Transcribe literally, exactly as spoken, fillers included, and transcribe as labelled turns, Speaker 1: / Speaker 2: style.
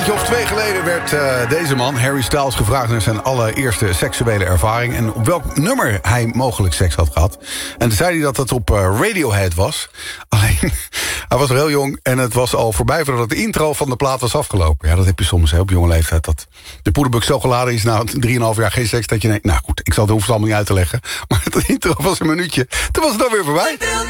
Speaker 1: maandje of twee geleden werd uh, deze man, Harry Styles, gevraagd naar zijn allereerste seksuele ervaring en op welk nummer hij mogelijk seks had gehad. En toen zei hij dat het op uh, Radiohead was. Alleen, hij was nog heel jong en het was al voorbij voordat de intro van de plaat was afgelopen. Ja, dat heb je soms hè, op jonge leeftijd. Dat de poederbuk zo geladen is na drieënhalf jaar geen seks dat je denkt, nou goed, ik zal het hoeft allemaal niet uit te leggen. Maar de intro was een minuutje. Toen was het alweer voorbij.